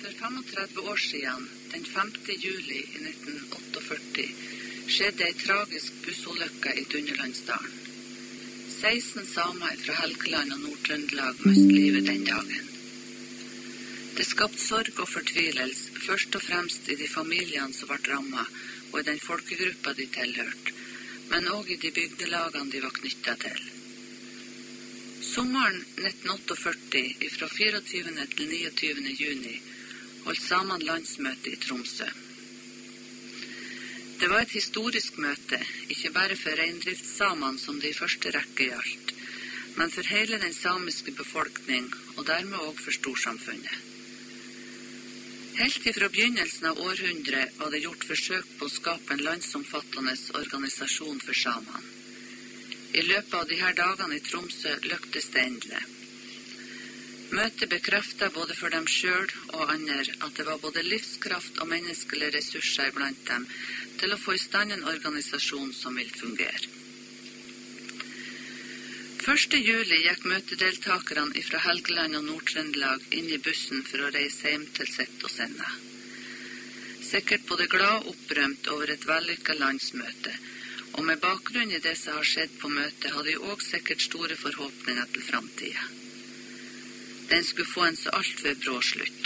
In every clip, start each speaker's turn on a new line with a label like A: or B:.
A: For 35 år siden, den 5. juli i 1948, skjedde en tragisk bussulykke i Dunderlandsdalen. 16 samer fra Helgeland og Nord-Trøndelag mistet livet den dagen. Det skapte sorg og fortvilelse, først og fremst i de familiene som ble rammet, og i den folkegruppa de tilhørte, men også i de bygdelagene de var knyttet til. Sommeren 1948, fra 24. til 29. juni, holdt samene landsmøte i Tromsø. Det var et historisk møte, ikke bare for reindriftssamene som det i første rekke gjaldt, men for hele den samiske befolkning, og dermed også for storsamfunnet. Helt ifra begynnelsen av århundret var det gjort forsøk på å skape en landsomfattende organisasjon for samene. I løpet av disse dagene i Tromsø lyktes det endelig. Møtet bekreftet både for dem selv og andre at det var både livskraft og menneskelige ressurser blant dem til å få i stand en organisasjon som vil fungere. 1. juli gikk møtedeltakerne fra Helgeland og Nord-Trøndelag inn i bussen for å reise hjem til sitt og sinne. Sikkert både glad og opprømt over et vellykket landsmøte, og med bakgrunn i det som har skjedd på møtet, hadde de også sikkert store forhåpninger til framtiden. Den skulle få en så altfor brå slutt.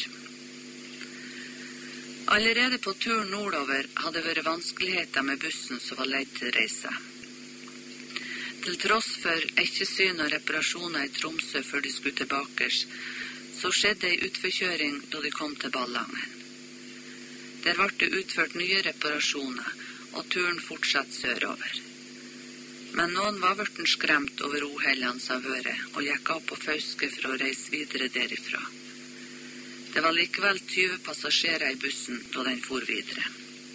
A: Allerede på turen nordover hadde det vært vanskeligheter med bussen som var leid til reise. Til tross for ettersyn og reparasjoner i Tromsø før de skulle tilbake, så skjedde en utforkjøring da de kom til Ballangen. Der ble det utført nye reparasjoner, og turen fortsatte sørover. Men noen var blitt skremt over uhellene som har vært, og gikk av på Fauske for å reise videre derifra. Det var likevel 20 passasjerer i bussen da den for videre.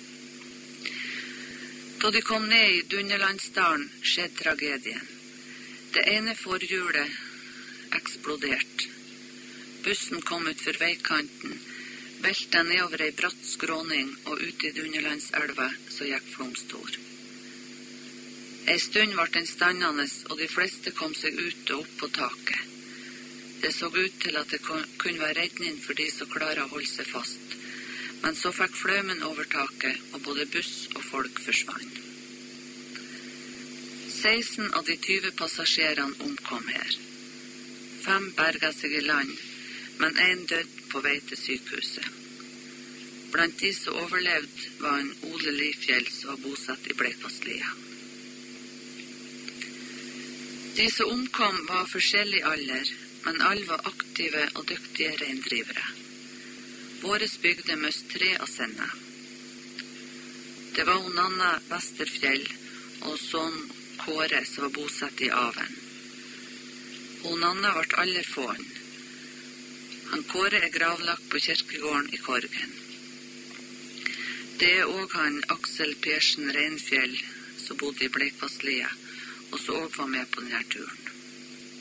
A: Da de kom ned i Dunderlandsdalen, skjedde tragedien. Det ene forhjulet eksploderte. Bussen kom ut for veikanten, veltet nedover ei bratt skråning og ut i Dunderlandselva, så gikk Flomstor. En stund ble den standende, og de fleste kom seg ut og opp på taket. Det så ut til at det kunne være redning for de som klarer å holde seg fast, men så fikk flaumen over taket, og både buss og folk forsvant. 16 av de 20 passasjerene omkom her. 5 berget seg i land, men 1 døde på vei til sykehuset. Blant de som overlevde var en Ole Lifjell som var bosatt i Bleikvasslia. De som omkom var av forskjellig alder, men alle var aktive og dyktige reindrivere. Våre bygde mest 3 av sine. Det var Nanna Vesterfjell og sånn Kåre som var bosatt i Aven. Nanna ble aller fåen. Han Kåre er gravlagt på kirkegården i Korgen. Det er også han Aksel Persen Reinfjell som bodde i Bleikvasslia, og som også var med på denne turen.